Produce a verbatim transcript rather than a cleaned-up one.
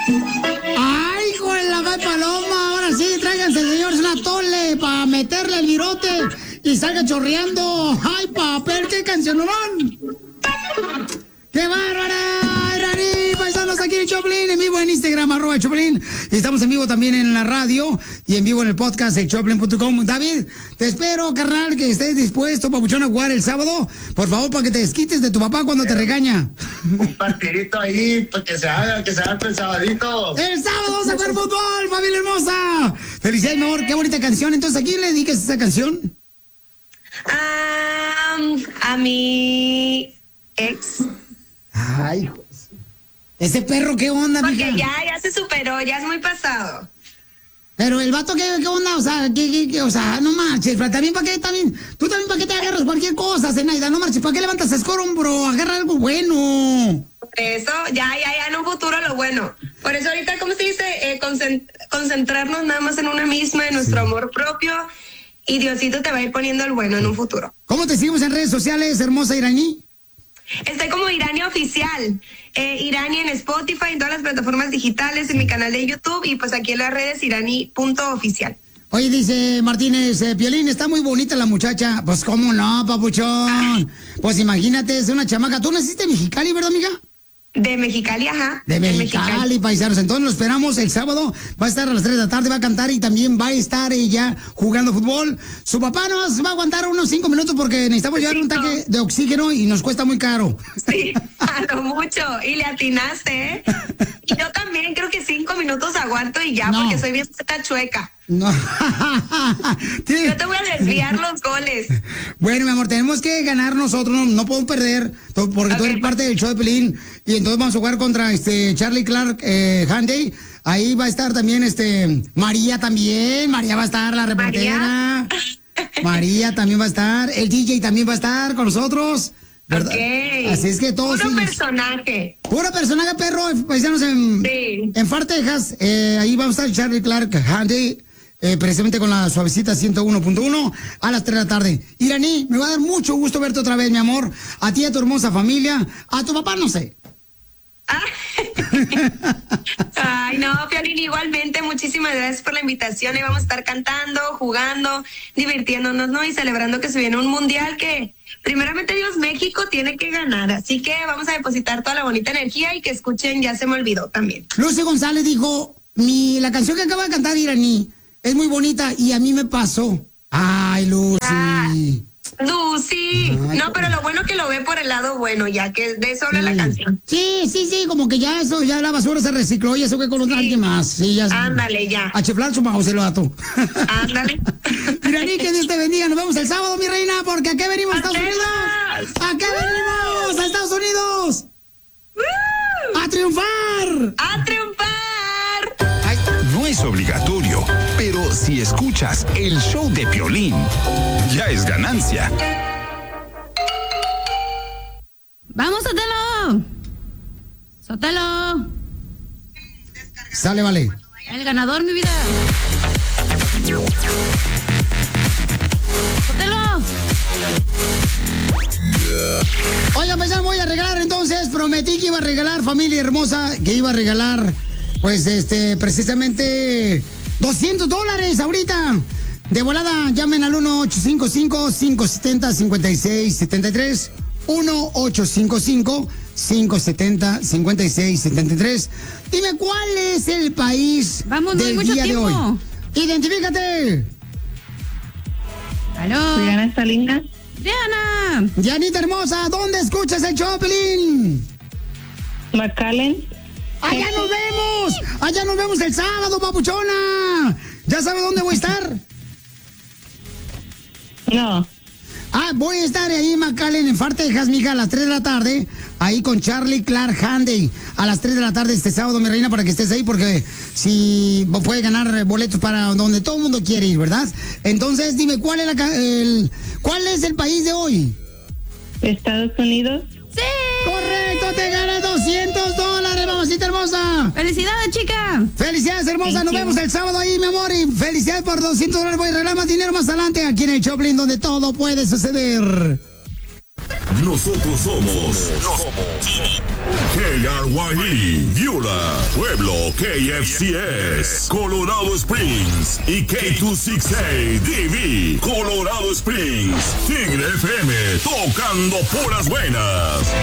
¡Ay, hijo de la gran paloma! Ahora sí, tráiganse, señores, una tole para meterle el virote y salga chorreando. ¡Ay, papel, qué cancionón! ¡Qué bárbara! ¡Iraní! Paisanos, aquí en Choplin, en vivo en Instagram, arroba Choplin. Y estamos en vivo también en la radio y en vivo en el podcast de Choplin punto com. David, te espero, carnal, que estés dispuesto, papuchón, a jugar el sábado. Por favor, para que te desquites de tu papá cuando te regaña. Un partidito ahí, para que se haga, que se haga el sabadito. ¡El sábado vamos a jugar fútbol, familia hermosa! ¡Felicidades, mi amor! ¡Qué bonita canción! Entonces, ¿a quién le dedicas esa canción? Um, a mi ex. Ay, pues. Ese perro, ¿qué onda, Porque mija? ya, ya se superó, ya es muy pasado. Pero el vato, ¿qué, qué onda? O sea, ¿qué, qué, qué? O sea, no marches. Pero también, ¿para qué? También, tú también, ¿para qué te agarras cualquier cosa, Zenaida? No marches. ¿Para qué levantas escorón, bro? Agarra algo bueno. Por eso, ya, ya, ya en un futuro lo bueno. Por eso ahorita, ¿cómo se dice? Eh, concent- concentrarnos nada más en una misma, en nuestro sí. amor propio. Y Diosito te va a ir poniendo el bueno en un futuro. ¿Cómo te seguimos en redes sociales, hermosa Iraní? Estoy como Irani Oficial, eh, Irani en Spotify, en todas las plataformas digitales, en mi canal de YouTube y pues aquí en las redes Irani punto oficial. Oye, dice Martínez, eh, Piolín, está muy bonita la muchacha. Pues cómo no, papuchón. Ah. Pues imagínate, es una chamaca. ¿Tú naciste en Mexicali, verdad, amiga? De Mexicali, ajá. De Mexicali, de Mexicali, paisanos. Entonces lo esperamos el sábado. Va a estar a las tres de la tarde, va a cantar y también va a estar ella jugando fútbol. Su papá nos va a aguantar unos cinco minutos porque necesitamos llevar un tanque de oxígeno y nos cuesta muy caro. Sí, a lo mucho. Y le atinaste, ¿eh? Y yo también creo que cinco minutos aguanto y ya, no. porque soy bien chueca. No. Yo te voy a desviar los goles. Bueno, mi amor, tenemos que ganar nosotros, no, no podemos perder, porque okay, tú eres parte del show de Pelín. Y entonces vamos a jugar contra este Charlie Clark eh, Handy. Ahí va a estar también este María también. María va a estar, la reportera. María, María también va a estar. El D J también va a estar con nosotros. ¿Verdad? Okay. Así es que todos. Puro personaje. Puro personaje, perro. Paisanos en, sí. en Far, Texas. Eh, ahí va a estar Charlie Clark Handy. Eh, precisamente con la suavecita ciento uno punto uno a las tres de la tarde. Iraní, me va a dar mucho gusto verte otra vez, mi amor. A ti, a tu hermosa familia. A tu papá, no sé. Ay, no, Piolín, igualmente, muchísimas gracias por la invitación y vamos a estar cantando, jugando, divirtiéndonos, ¿no? Y celebrando que se viene un mundial que, primeramente Dios, México tiene que ganar, así que vamos a depositar toda la bonita energía y que escuchen Ya se me olvidó también. Lucy González dijo, mi, la canción que acaba de cantar Iraní es muy bonita y a mí me pasó. Ay, Lucy. Ah. Lucy, Ay, no, pero lo bueno que lo ve por el lado bueno, ya que de eso habla sí. la canción. Sí, sí, sí, como que ya eso, ya la basura se recicló y eso que con sí. alguien más. Sí, ya. Ándale, ya. A chiflar su mouse, el vato. Ándale. Iraní, que Dios te bendiga. Nos vemos el sábado, mi reina, porque ¿a qué venimos, a Estados Unidos? ¿A qué venimos, a Estados Unidos? ¡Uh! ¡A triunfar! ¡A triunfar! Ay, no es obligatorio, pero si escuchas el show de Piolín, ya es ganancia. ¡Vamos, Sotelo! ¡Sotelo! Sale, vale. El ganador, mi vida. ¡Sotelo! Oigan, pues voy a regalar entonces. Prometí que iba a regalar, familia hermosa, que iba a regalar, pues, este, precisamente doscientos dólares ahorita. De volada, llamen al uno ocho cinco cinco, cinco siete cero, cinco seis siete tres. uno ocho cinco cinco, cinco siete cero, cinco seis siete tres. Dime, ¿cuál es el país Vamos, del no hay día mucho de hoy? tiempo. Identifícate. ¿Aló? Diana Salinas. Diana. Dianita hermosa, ¿dónde escuchas el Choplin? McAllen. ¡Allá nos vemos! ¡Allá nos vemos el sábado, papuchona! ¿Ya sabe dónde voy a estar? No. Ah, voy a estar ahí en McAllen, en Far, Texas, mija, a las tres de la tarde, ahí con Charlie Clark Handy, a las tres de la tarde este sábado, mi reina, para que estés ahí, porque si puede ganar boletos para donde todo el mundo quiere ir, ¿verdad? Entonces, dime, ¿cuál es, la, el, ¿cuál es el país de hoy? Estados Unidos. ¡Sí! ¡Correcto! ¡Te ganas doscientos dólares, mamacita hermosa! ¡Felicidades, chica! ¡Felicidades, hermosa! Thank Nos you. vemos el sábado ahí, mi amor. Y felicidades por doscientos dólares. Voy a regalar más dinero más adelante aquí en el Choplin, donde todo puede suceder. Nosotros somos K R Y E, Viola pueblo, K F C S, Colorado Springs y K doscientos sesenta y ocho D V, Colorado Springs. Tigre F M, tocando puras buenas.